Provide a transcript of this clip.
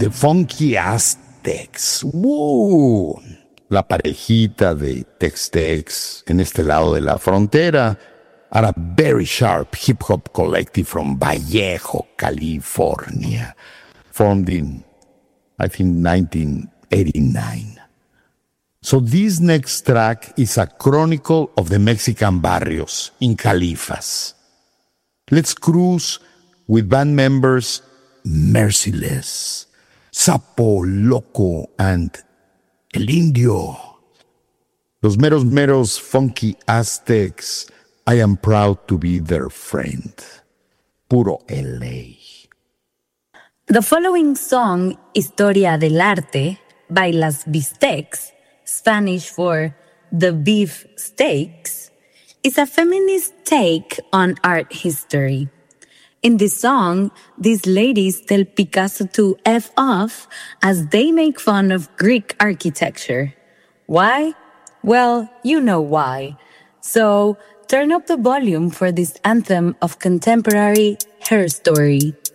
the Funky Aztecs. ¡Woo! La parejita de Tex-Tex en este lado de la frontera are a very sharp hip-hop collective from Vallejo, California, formed in, I think, 1989. So this next track is a chronicle of the Mexican barrios in Califas. Let's cruise with band members Merciless, Sapo Loco, and El Indio. Los meros meros Funky Aztecs, I am proud to be their friend. Puro LA. The following song, Historia del Arte, by Las Bistecs, Spanish for The Beef Steaks, is a feminist take on art history. In this song, these ladies tell Picasso to F off as they make fun of Greek architecture. Why? Well, you know why. So, turn up the volume for this anthem of contemporary hair story.